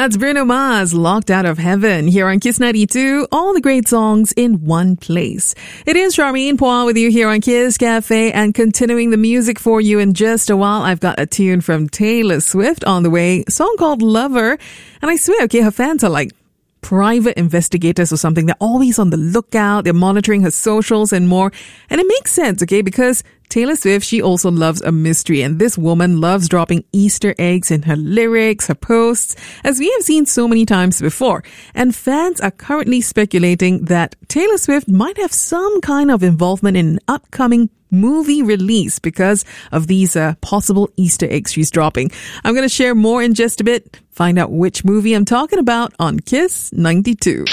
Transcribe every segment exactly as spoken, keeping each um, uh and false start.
That's Bruno Mars, Locked Out of Heaven, here on Kiss ninety-two. All the great songs in one place. It is Charmaine Poir with you here on Kiss Cafe, and continuing the music for you in just a while. I've got a tune from Taylor Swift on the way, a song called Lover. And I swear, okay, her fans are like private investigators or something. They're always on the lookout. They're monitoring her socials and more. And it makes sense, okay, because Taylor Swift, she also loves a mystery, and this woman loves dropping Easter eggs in her lyrics, her posts, as we have seen so many times before. And fans are currently speculating that Taylor Swift might have some kind of involvement in an upcoming movie release because of these uh, possible Easter eggs she's dropping. I'm going to share more in just a bit. Find out which movie I'm talking about on Kiss ninety-two.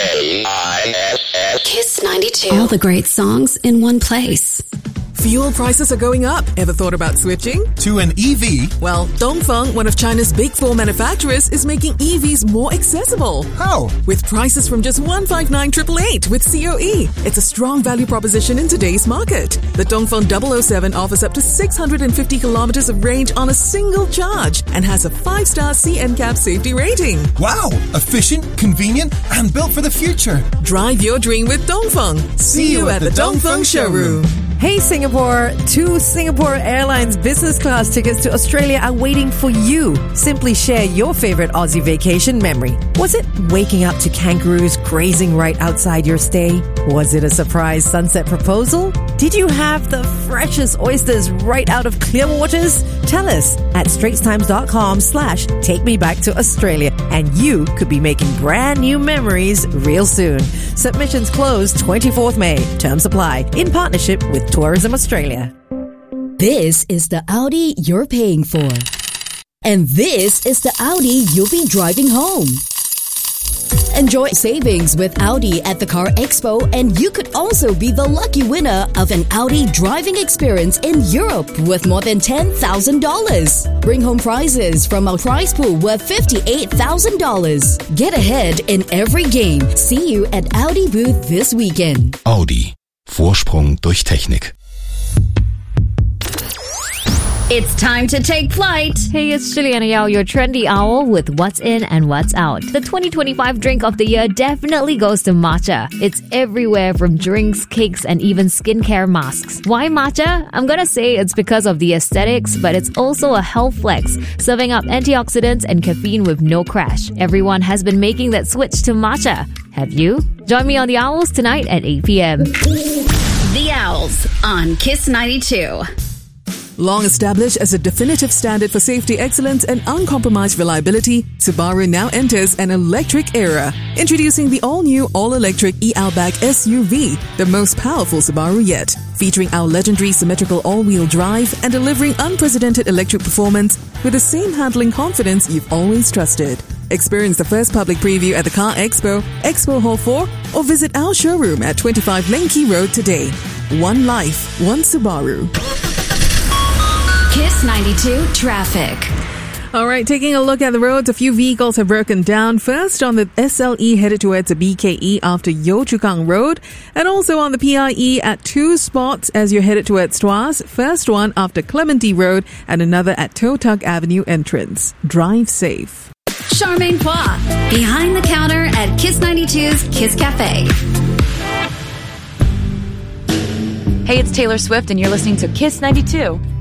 Kiss ninety-two. All the great songs in one place. Fuel prices are going up. Ever thought about switching? To an E V? Well, Dongfeng, one of China's big four manufacturers, is making E Vs more accessible. How? With prices from just one five nine eight eight eight with C O E. It's a strong value proposition in today's market. The Dongfeng double oh seven offers up to six hundred fifty kilometers of range on a single charge and has a five star C N C A P safety rating. Wow! Efficient, convenient, and built for the future. Drive your dream with Dongfeng. See you at the Dongfeng showroom. Hey Singapore, two Singapore Airlines business class tickets to Australia are waiting for you. Simply share your favorite Aussie vacation memory. Was it waking up to kangaroos grazing right outside your stay? Was it a surprise sunset proposal? Did you have the freshest oysters right out of Clearwaters? Tell us at straitstimes.com slash take me back to Australia, and you could be making brand new memories real soon. Submissions close twenty-fourth May. Terms apply. In partnership with Tourism Australia. This is the Audi you're paying for. And this is the Audi you'll be driving home. Enjoy savings with Audi at the Car Expo, and you could also be the lucky winner of an Audi driving experience in Europe with more than ten thousand dollars. Bring home prizes from our prize pool worth fifty-eight thousand dollars. Get ahead in every game. See you at Audi booth this weekend. Audi. Vorsprung durch Technik. It's time to take flight. Hey, it's Juliana Yao, your trendy owl with what's in and what's out. The twenty twenty-five drink of the year definitely goes to matcha. It's everywhere, from drinks, cakes, and even skincare masks. Why matcha? I'm gonna say it's because of the aesthetics, but it's also a health flex, serving up antioxidants and caffeine with no crash. Everyone has been making that switch to matcha. Have you? Join me on The Owls tonight at eight p.m. The Owls on Kiss ninety-two. Long established as a definitive standard for safety excellence and uncompromised reliability, Subaru now enters an electric era. Introducing the all-new, all-electric e-Outback S U V, the most powerful Subaru yet. Featuring our legendary symmetrical all-wheel drive and delivering unprecedented electric performance with the same handling confidence you've always trusted. Experience the first public preview at the Car Expo, Expo Hall four, or visit our showroom at twenty-five Lane Key Road today. One life, one Subaru. Kiss ninety-two traffic. All right, taking a look at the roads, a few vehicles have broken down. First on the S L E headed towards the B K E after Yio Chu Kang Road, and also on the P I E at two spots as you're headed towards Tuas. First one after Clementi Road and another at Toh Tuck Avenue entrance. Drive safe. Charmaine Poir, behind the counter at Kiss ninety-two's Kiss Cafe. Hey, it's Taylor Swift, and you're listening to Kiss ninety-two.